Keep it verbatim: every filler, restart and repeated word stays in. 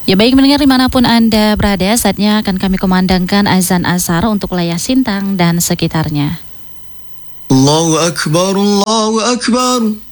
Ya baik mendengar dimanapun Anda berada, saatnya akan kami kumandangkan azan asar untuk wilayah Sintang dan sekitarnya. Allahu Akbar, Allahu Akbar.